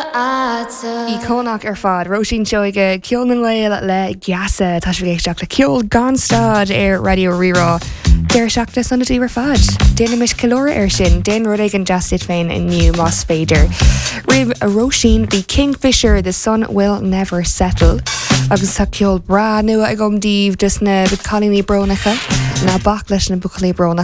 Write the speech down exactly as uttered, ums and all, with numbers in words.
Í cónach ar fad, Roisin seoige ceolnan leil le geasa tá sé bhéisteach le ceol ganstad ar Radio Rirá. Deir seachta sanna tí ar fad. Déana mis calóra ar sin, déan rud ag an jazzid féin in new Moss Fader. Rih a Roisin the Kingfisher, The Sun Will Never Settle. Agus tá ceol bra nua ag gomdíomh dus na bucalíní bronacha, na bach leis na bucalí bronacha.